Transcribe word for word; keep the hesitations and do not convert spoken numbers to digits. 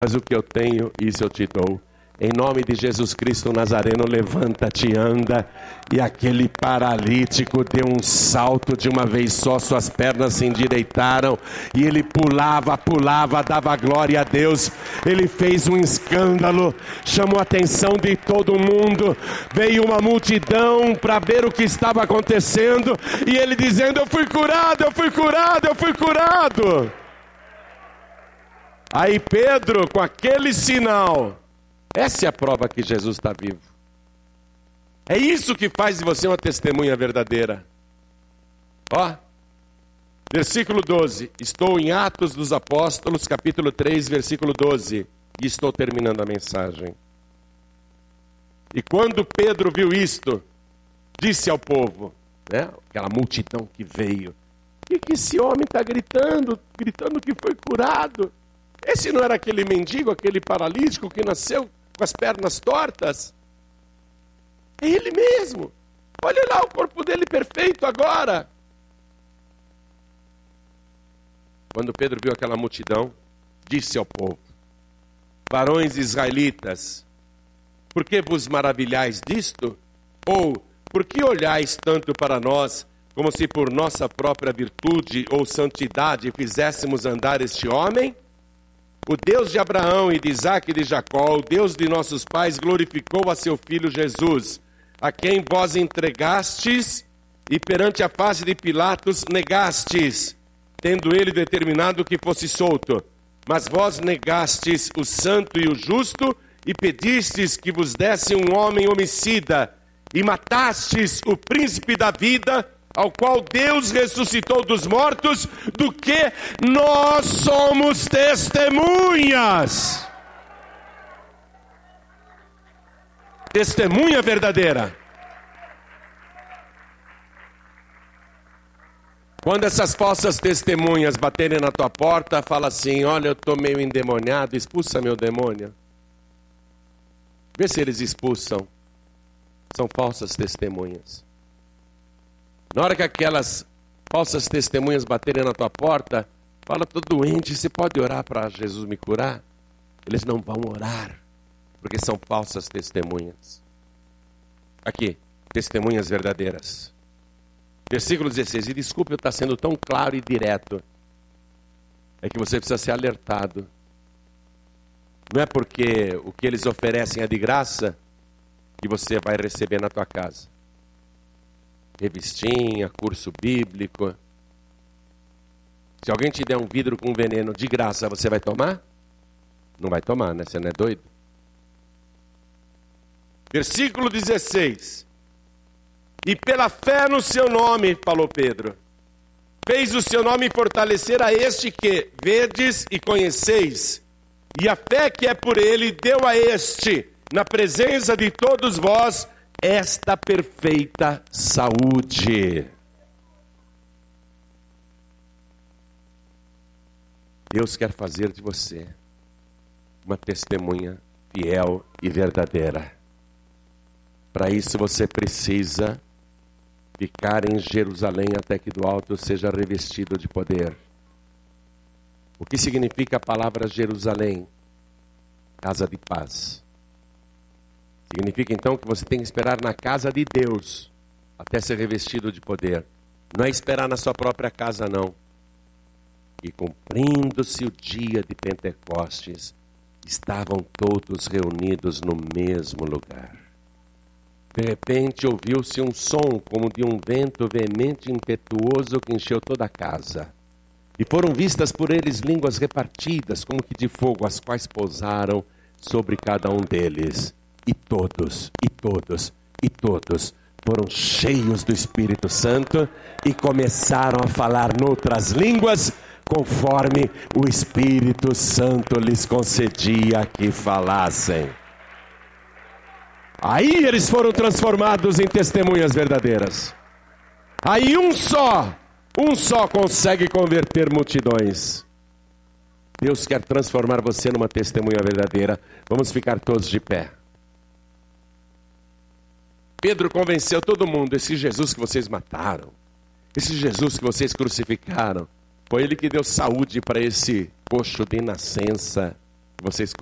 Mas o que eu tenho, isso eu te dou. Em nome de Jesus Cristo Nazareno, levanta-te, anda. E aquele paralítico deu um salto de uma vez só, suas pernas se endireitaram. E ele pulava, pulava, dava glória a Deus. Ele fez um escândalo, chamou a atenção de todo mundo. Veio uma multidão para ver o que estava acontecendo. E ele dizendo, eu fui curado, eu fui curado, eu fui curado. Aí Pedro, com aquele sinal... Essa é a prova que Jesus está vivo. É isso que faz de você uma testemunha verdadeira. Ó, versículo doze. Estou em Atos dos Apóstolos, capítulo três, versículo doze. E estou terminando a mensagem. E quando Pedro viu isto, disse ao povo, né, aquela multidão que veio, o que, que esse homem está gritando? Gritando que foi curado. Esse não era aquele mendigo, aquele paralítico que nasceu com as pernas tortas? É ele mesmo. Olha lá o corpo dele perfeito agora. Quando Pedro viu aquela multidão, disse ao povo, varões israelitas, por que vos maravilhais disto? Ou, por que olhais tanto para nós, como se por nossa própria virtude ou santidade fizéssemos andar este homem? O Deus de Abraão e de Isaque e de Jacó, o Deus de nossos pais, glorificou a seu filho Jesus, a quem vós entregastes e perante a face de Pilatos negastes, tendo ele determinado que fosse solto. Mas vós negastes o santo e o justo e pedistes que vos desse um homem homicida e matastes o príncipe da vida, ao qual Deus ressuscitou dos mortos, do que nós somos testemunhas. Testemunha verdadeira. Quando essas falsas testemunhas baterem na tua porta, fala assim, olha, eu estou meio endemoniado, expulsa meu demônio. Vê se eles expulsam. São falsas testemunhas. Na hora que aquelas falsas testemunhas baterem na tua porta, fala, estou doente, você pode orar para Jesus me curar? Eles não vão orar, porque são falsas testemunhas. Aqui, testemunhas verdadeiras. Versículo dezesseis, e desculpe eu estar sendo tão claro e direto, é que você precisa ser alertado. Não é porque o que eles oferecem é de graça, que você vai receber na tua casa. Revistinha, curso bíblico. Se alguém te der um vidro com veneno de graça, você vai tomar? Não vai tomar, né? Você não é doido? Versículo dezesseis. E pela fé no seu nome, falou Pedro, fez o seu nome fortalecer a este que vedes e conheceis. E a fé que é por ele deu a este, na presença de todos vós, esta perfeita saúde. Deus quer fazer de você uma testemunha fiel e verdadeira. Para isso você precisa ficar em Jerusalém até que do alto seja revestido de poder. O que significa a palavra Jerusalém? Casa de paz. Significa então que você tem que esperar na casa de Deus até ser revestido de poder. Não é esperar na sua própria casa, não. E cumprindo-se o dia de Pentecostes, estavam todos reunidos no mesmo lugar. De repente ouviu-se um som como de um vento veemente e impetuoso que encheu toda a casa. E foram vistas por eles línguas repartidas, como que de fogo, as quais pousaram sobre cada um deles. E todos, e todos, e todos foram cheios do Espírito Santo e começaram a falar noutras línguas, conforme o Espírito Santo lhes concedia que falassem. Aí eles foram transformados em testemunhas verdadeiras. Aí um só, um só consegue converter multidões. Deus quer transformar você numa testemunha verdadeira. Vamos ficar todos de pé. Pedro convenceu todo mundo, esse Jesus que vocês mataram, esse Jesus que vocês crucificaram, foi ele que deu saúde para esse coxo de nascença, Você escolhe.